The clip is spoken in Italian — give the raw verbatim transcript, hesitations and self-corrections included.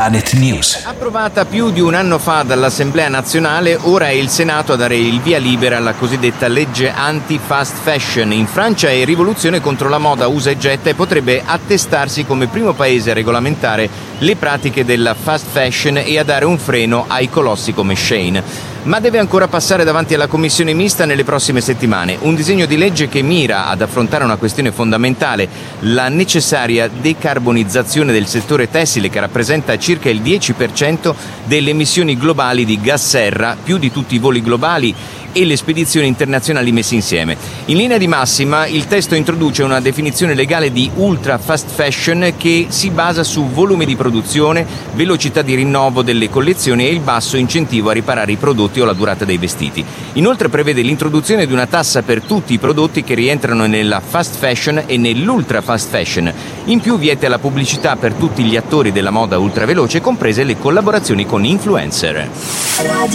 Planet News. Approvata più di un anno fa dall'Assemblea nazionale, ora è il Senato a dare il via libera alla cosiddetta legge anti-fast fashion. In Francia è rivoluzione contro la moda usa e getta e potrebbe attestarsi come primo paese a regolamentare le pratiche della fast fashion e a dare un freno ai colossi come Shein. Ma deve ancora passare davanti alla commissione mista nelle prossime settimane. Un disegno di legge che mira ad affrontare una questione fondamentale, la necessaria decarbonizzazione del settore tessile, che rappresenta circa il dieci per cento delle emissioni globali di gas serra, più di tutti i voli globali e le spedizioni internazionali messe insieme. In linea di massima, il testo introduce una definizione legale di ultra fast fashion che si basa su volume di produzione, velocità di rinnovo delle collezioni e il basso incentivo a riparare i prodotti o la durata dei vestiti. Inoltre prevede l'introduzione di una tassa per tutti i prodotti che rientrano nella fast fashion e nell'ultra fast fashion. In più vieta la pubblicità per tutti gli attori della moda ultraveloce, comprese le collaborazioni con influencer.